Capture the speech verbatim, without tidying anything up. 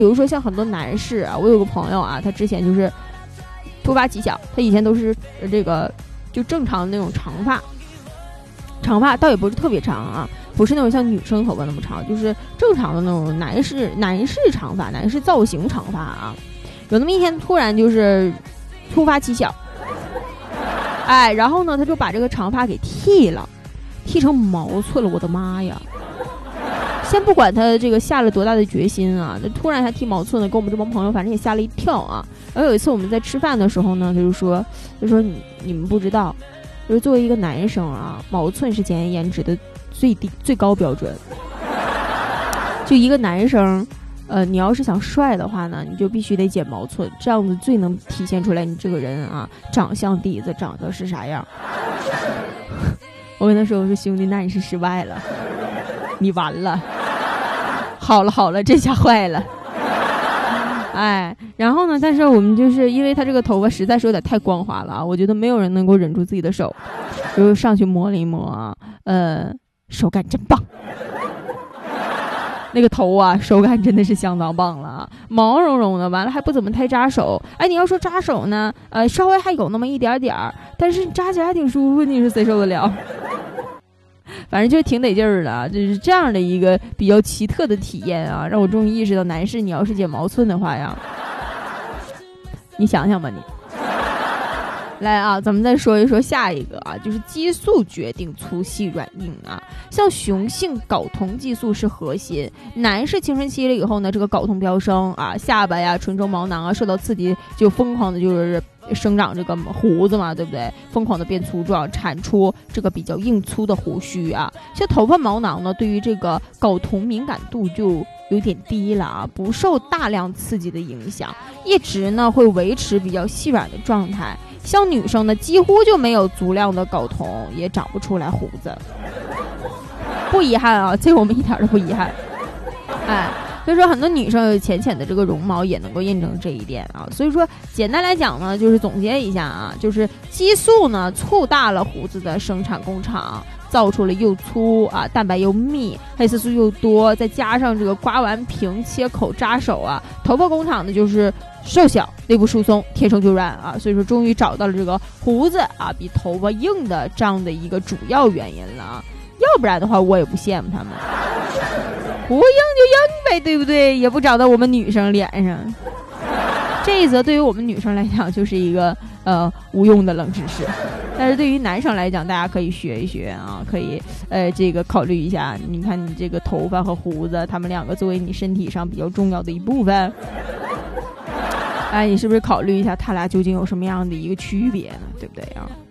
比如说像很多男士啊，我有个朋友啊，他之前就是突发奇想，他以前都是这个就正常的那种长发，长发倒也不是特别长啊，不是那种像女生头发那么长，就是正常的那种男士男士长发，男士造型长发啊。有那么一天突然就是突发奇想，哎，然后呢他就把这个长发给剃了，剃成毛寸了，我的妈呀！先不管他这个下了多大的决心啊，那突然还剃毛寸了，跟我们这帮朋友反正也吓了一跳啊。然后有一次我们在吃饭的时候呢，他就说，他说你你们不知道，就是作为一个男生啊，毛寸是检验颜值的最低最高标准。就一个男生，呃，你要是想帅的话呢，你就必须得剪毛寸，这样子最能体现出来你这个人啊，长相底子长得是啥样。我跟他说，我说兄弟，那你是失败了，你完了。好了好了，这下坏了。哎，然后呢，但是我们就是因为他这个头发实在是有点太光滑了啊，我觉得没有人能够忍住自己的手，就上去摸了一摸啊，呃，手感真棒。那个头啊，手感真的是相当棒了啊，毛茸茸的，完了还不怎么太扎手。哎，你要说扎手呢，呃，稍微还有那么一点点儿，但是扎起来还挺舒服，你说谁受得了？反正就挺得劲儿的，就是这样的一个比较奇特的体验啊，让我终于意识到，男士你要是剪毛寸的话呀，你想想吧你。来啊，咱们再说一说下一个啊，就是激素决定粗细软硬啊。像雄性睾酮激素是核心，男士青春期了以后呢，这个睾酮飙升啊，下巴呀、唇周毛囊啊受到刺激就疯狂的就是生长这个胡子嘛，对不对？疯狂的变粗壮，产出这个比较硬粗的胡须啊。像头发毛囊呢，对于这个睾酮敏感度就有点低了啊，不受大量刺激的影响，一直呢会维持比较细软的状态。像女生呢，几乎就没有足量的睾酮，也长不出来胡子。不遗憾啊，这我们一点都不遗憾。哎，所以说很多女生有浅浅的这个绒毛也能够印证这一点啊。所以说简单来讲呢，就是总结一下啊，就是激素呢促大了胡子的生产工厂，造出了又粗啊，蛋白又密，黑色素又多，再加上这个刮完平切口扎手啊，头发工厂呢就是瘦小内部疏松，天生就软啊，所以说终于找到了这个胡子啊比头发硬的这样的一个主要原因了啊。要不然的话我也不羡慕他们，不硬就硬呗，对不对？也不长到我们女生脸上。这一则对于我们女生来讲就是一个呃无用的冷知识，但是对于男生来讲，大家可以学一学啊，可以呃这个考虑一下。你看你这个头发和胡子，他们两个作为你身体上比较重要的一部分，哎，你是不是考虑一下他俩究竟有什么样的一个区别呢？对不对啊？